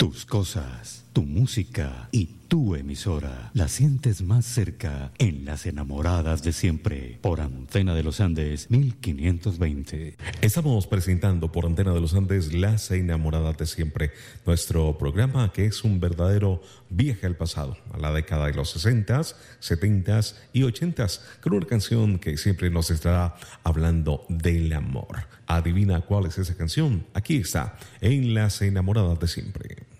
tus cosas, tu música y tu emisora. La sientes más cerca en Las Enamoradas de Siempre, por Antena de los Andes 1520. Estamos presentando por Antena de los Andes Las Enamoradas de Siempre, nuestro programa que es un verdadero viaje al pasado, a la década de los 60s, 70s y 80s, con una canción que siempre nos estará hablando del amor. Adivina cuál es esa canción. Aquí está, en Las Enamoradas de Siempre.